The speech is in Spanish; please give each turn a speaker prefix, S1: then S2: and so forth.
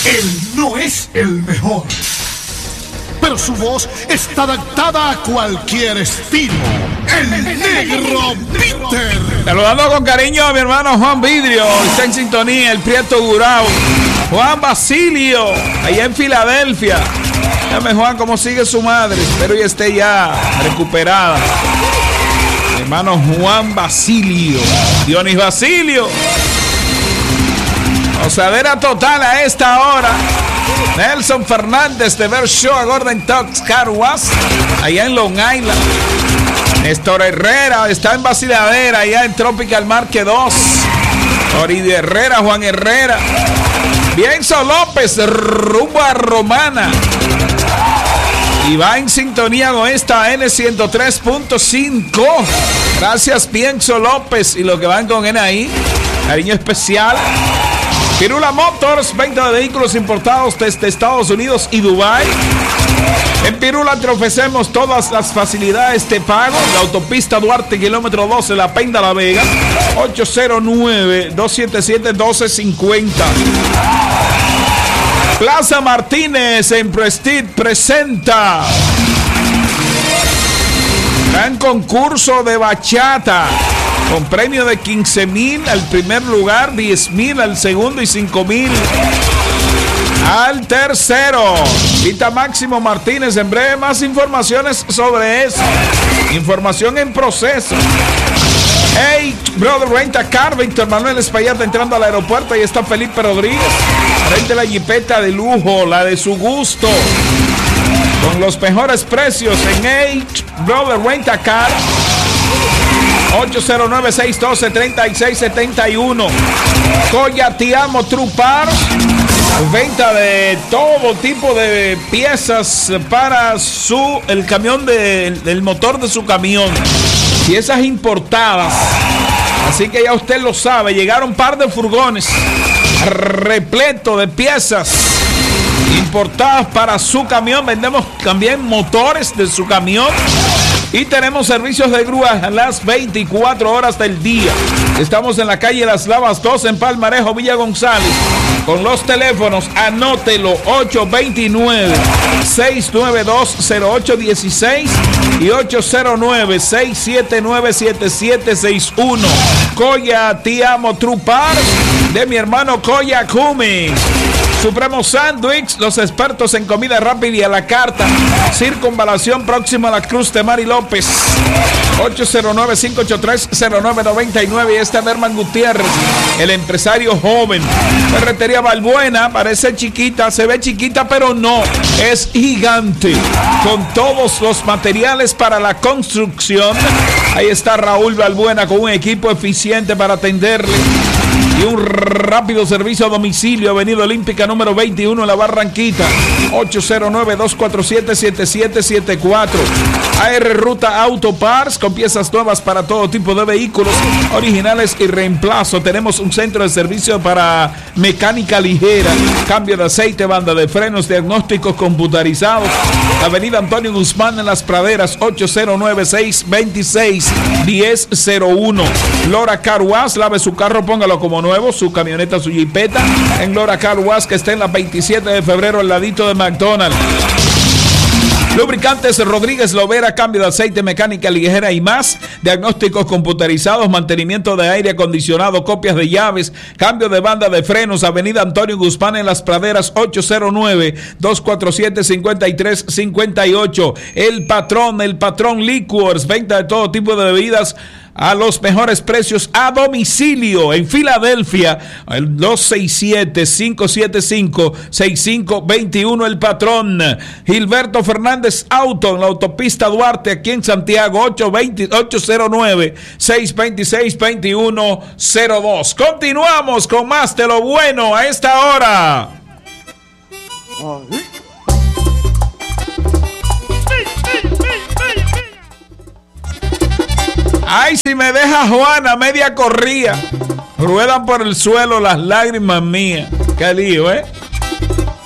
S1: Él no es el mejor, pero su voz está adaptada a cualquier estilo. El Negro Peter.
S2: Saludando con cariño a mi hermano Juan Vidrio, está en sintonía, el Prieto Gurao. Juan Basilio, allá en Filadelfia. Dame Juan, ¿cómo sigue su madre? Espero que esté ya recuperada. Mi hermano Juan Basilio, Dionis Basilio. Osadera total a esta hora. Nelson Fernández de Ver Show a Gordon Talks Car Wash, allá en Long Island. Néstor Herrera está en Basiladera, allá en Tropical Market 2. Oridio Herrera, Juan Herrera. Bienzo López, rumbo a Romana. Y va en sintonía con esta N103.5. Gracias, Bienzo López. Y los que van con él ahí, cariño especial. Pirula Motors, venta de vehículos importados desde Estados Unidos y Dubái. En Pirula te ofrecemos todas las facilidades de pago. La autopista Duarte, kilómetro 12, La Penda, La Vega. 809-277-1250. Plaza Martínez en Prestige presenta gran concurso de bachata con premio de 15,000 al primer lugar, 10,000 al segundo y 5,000 al tercero. Vita Máximo Martínez, en breve más informaciones sobre eso. Información en proceso. Hey, Brother Renta Car, Víctor Manuel Espaillat entrando al aeropuerto. Ahí está Felipe Rodríguez. Frente a la jipeta de lujo, la de su gusto. Con los mejores precios en Hey, Brother Renta Car. 809-612-3671. Coya Te Amo True Parts. Venta de todo tipo de piezas para el camión del motor de su camión. Piezas importadas. Así que ya usted lo sabe. Llegaron un par de furgones repleto de piezas importadas para su camión. Vendemos también motores de su camión. Y tenemos servicios de grúa a las 24 horas del día. Estamos en la calle Las Lavas 2 en Palmarejo, Villa González. Con los teléfonos, anótelo, 829-692-0816 y 809-679-7761. Coya Te Amo True Parts de mi hermano Coya Cummings. Supremo Sandwich, los expertos en comida rápida y a la carta. Circunvalación próximo a la Cruz de Mari López. 809-583-0999. Y está Derman Gutiérrez, el empresario joven. Ferretería Balbuena, parece chiquita, se ve chiquita, pero no, es gigante. Con todos los materiales para la construcción. Ahí está Raúl Balbuena con un equipo eficiente para atenderle. Y un rápido servicio a domicilio, Avenida Olímpica número 21 en la Barranquita. 809-247-7774. AR Ruta Auto Parts, con piezas nuevas para todo tipo de vehículos, originales y reemplazo. Tenemos un centro de servicio para mecánica ligera, cambio de aceite, banda de frenos, diagnósticos computarizados. Avenida Antonio Guzmán en Las Praderas, 809-626-1001. Lora Car Wash, lave su carro, póngalo como nuevo, su camioneta, su jipeta, en Lora Car Wash, que está en la 27 de febrero al ladito de McDonald's. Lubricantes Rodríguez Lovera, cambio de aceite, mecánica ligera y más. Diagnósticos computarizados, mantenimiento de aire acondicionado, copias de llaves, cambio de banda de frenos. Avenida Antonio Guzmán en Las Praderas, 809-247-5358. El Patrón Liquors, venta de todo tipo de bebidas a los mejores precios a domicilio en Filadelfia, el 267-575-6521. El Patrón. Gilberto Fernández Auto en la autopista Duarte, aquí en Santiago, 809-626-2102. Continuamos con más de lo bueno a esta hora. Ay, si me deja Juana, media corría. Ruedan por el suelo las lágrimas mías. Qué lío, ¿eh?